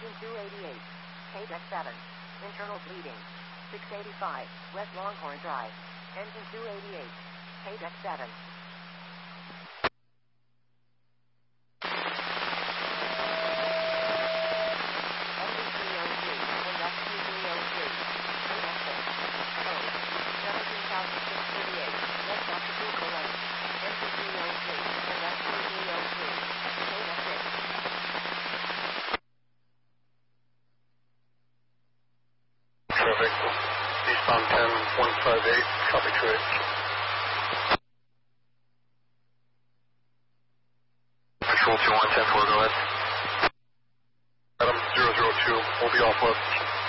Engine 288. KDEC 7. Internal bleeding. 685. West Longhorn Drive. Engine 288. KDEC 7. Engine 303. And rescue 303. KDEC 6. Code. 17,638. West Acapulco Lane. Engine 303. And rescue 303. KDEC 6. Traffic, eastbound 10.58, copy trade. Control 21, 10-4, go ahead. Adam 002, we'll be off west.